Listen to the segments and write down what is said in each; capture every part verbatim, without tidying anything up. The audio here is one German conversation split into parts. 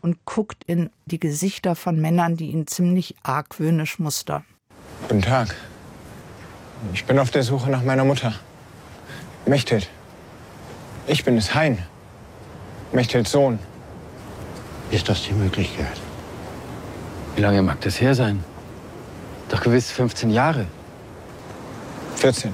und guckt in die Gesichter von Männern, die ihn ziemlich argwöhnisch mustern. Guten Tag. Ich bin auf der Suche nach meiner Mutter. Mechthild. Ich bin es, Hein. Mechthilds Sohn. Ist das die Möglichkeit? Wie lange mag das her sein? Doch gewiss fünfzehn Jahre. vierzehn.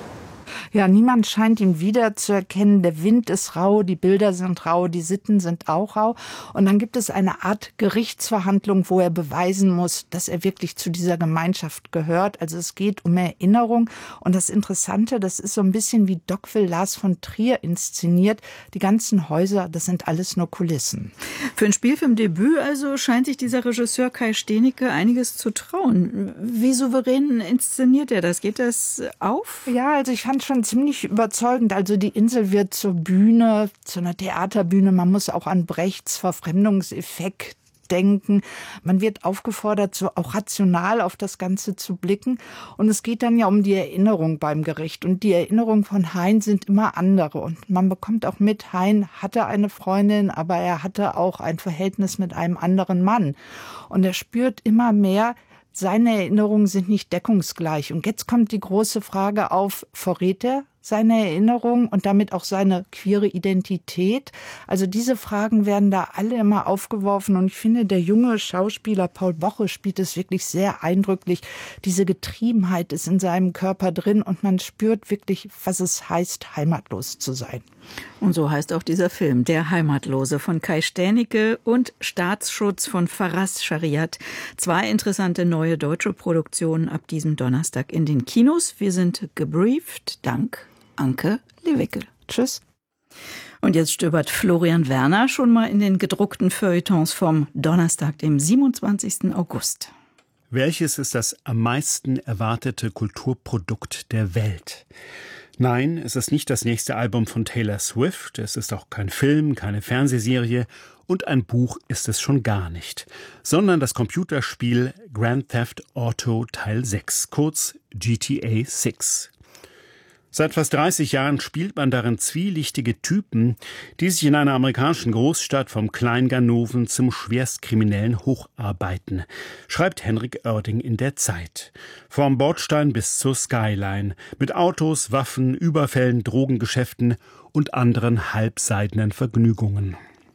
Ja, niemand scheint ihn wiederzuerkennen. Der Wind ist rau, die Bilder sind rau, die Sitten sind auch rau. Und dann gibt es eine Art Gerichtsverhandlung, wo er beweisen muss, dass er wirklich zu dieser Gemeinschaft gehört. Also es geht um Erinnerung. Und das Interessante, das ist so ein bisschen wie Dogville Lars von Trier inszeniert. Die ganzen Häuser, das sind alles nur Kulissen. Für ein Spielfilmdebüt also scheint sich dieser Regisseur Kai Steenicke einiges zu trauen. Wie souverän inszeniert er das? Geht das auf? Ja, also ich fand schon ziemlich überzeugend. Also die Insel wird zur Bühne, zu einer Theaterbühne. Man muss auch an Brechts Verfremdungseffekt denken. Man wird aufgefordert, so auch rational auf das Ganze zu blicken. Und es geht dann ja um die Erinnerung beim Gericht. Und die Erinnerungen von Hein sind immer andere. Und man bekommt auch mit, Hein hatte eine Freundin, aber er hatte auch ein Verhältnis mit einem anderen Mann. Und er spürt immer mehr, seine Erinnerungen sind nicht deckungsgleich. Und jetzt kommt die große Frage auf, verrät er seine Erinnerung und damit auch seine queere Identität? Also diese Fragen werden da alle immer aufgeworfen. Und ich finde, der junge Schauspieler Paul Boche spielt es wirklich sehr eindrücklich. Diese Getriebenheit ist in seinem Körper drin und man spürt wirklich, was es heißt, heimatlos zu sein. Und so heißt auch dieser Film, Der Heimatlose von Kai Steenicke und Staatsschutz von Faraz Shariat. Zwei interessante neue deutsche Produktionen ab diesem Donnerstag in den Kinos. Wir sind gebrieft. Dank Anke Lewickel. Tschüss. Und jetzt stöbert Florian Werner schon mal in den gedruckten Feuilletons vom Donnerstag, dem siebenundzwanzigsten August. Welches ist das am meisten erwartete Kulturprodukt der Welt? Nein, es ist nicht das nächste Album von Taylor Swift, es ist auch kein Film, keine Fernsehserie und ein Buch ist es schon gar nicht, sondern das Computerspiel Grand Theft Auto Teil sechs, kurz G T A sechs. Seit fast dreißig Jahren spielt man darin zwielichtige Typen, die sich in einer amerikanischen Großstadt vom Kleinganoven zum Schwerstkriminellen hocharbeiten, schreibt Henrik Oerding in der Zeit. Vom Bordstein bis zur Skyline, mit Autos, Waffen, Überfällen, Drogengeschäften und anderen halbseidenen Vergnügungen.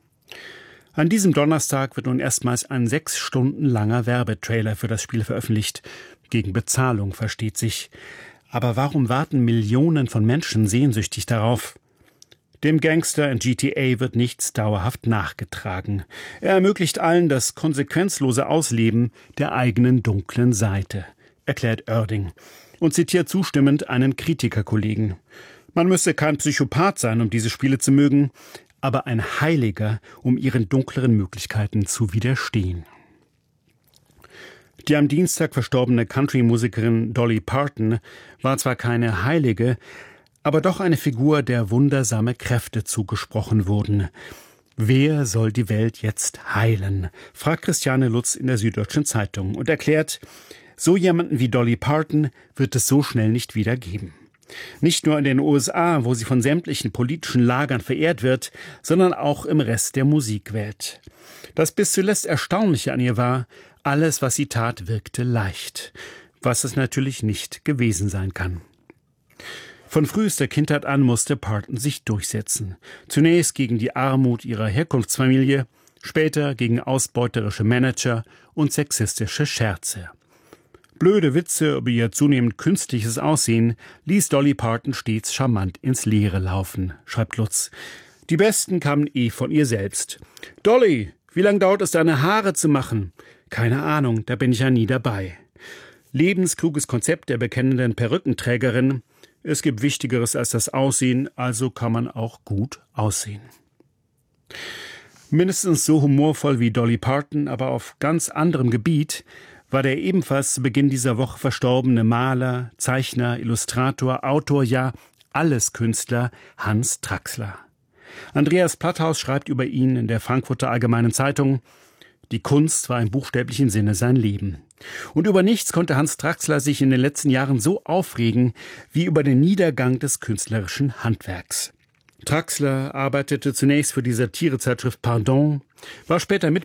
An diesem Donnerstag wird nun erstmals ein sechs Stunden langer Werbetrailer für das Spiel veröffentlicht. Gegen Bezahlung, versteht sich. Aber warum warten Millionen von Menschen sehnsüchtig darauf? Dem Gangster in G T A wird nichts dauerhaft nachgetragen. Er ermöglicht allen das konsequenzlose Ausleben der eigenen dunklen Seite, erklärt Oerding und zitiert zustimmend einen Kritikerkollegen. Man müsse kein Psychopath sein, um diese Spiele zu mögen, aber ein Heiliger, um ihren dunkleren Möglichkeiten zu widerstehen. Die am Dienstag verstorbene Country-Musikerin Dolly Parton war zwar keine Heilige, aber doch eine Figur, der wundersame Kräfte zugesprochen wurden. Wer soll die Welt jetzt heilen? Fragt Christiane Lutz in der Süddeutschen Zeitung und erklärt, so jemanden wie Dolly Parton wird es so schnell nicht wieder geben. Nicht nur in den U S A, wo sie von sämtlichen politischen Lagern verehrt wird, sondern auch im Rest der Musikwelt. Das bis zuletzt Erstaunliche an ihr war, alles, was sie tat, wirkte leicht, was es natürlich nicht gewesen sein kann. Von frühester Kindheit an musste Parton sich durchsetzen. Zunächst gegen die Armut ihrer Herkunftsfamilie, später gegen ausbeuterische Manager und sexistische Scherze. Blöde Witze über ihr zunehmend künstliches Aussehen ließ Dolly Parton stets charmant ins Leere laufen, schreibt Lutz. Die besten kamen eh von ihr selbst. »Dolly, wie lange dauert es, deine Haare zu machen?« »Keine Ahnung, da bin ich ja nie dabei.« Lebenskluges Konzept der bekennenden Perückenträgerin. Es gibt Wichtigeres als das Aussehen, also kann man auch gut aussehen. Mindestens so humorvoll wie Dolly Parton, aber auf ganz anderem Gebiet, war der ebenfalls zu Beginn dieser Woche verstorbene Maler, Zeichner, Illustrator, Autor, ja Alleskünstler Hans Traxler. Andreas Platthaus schreibt über ihn in der Frankfurter Allgemeinen Zeitung: Die Kunst war im buchstäblichen Sinne sein Leben. Und über nichts konnte Hans Traxler sich in den letzten Jahren so aufregen wie über den Niedergang des künstlerischen Handwerks. Traxler arbeitete zunächst für die Satirezeitschrift Pardon, war später mit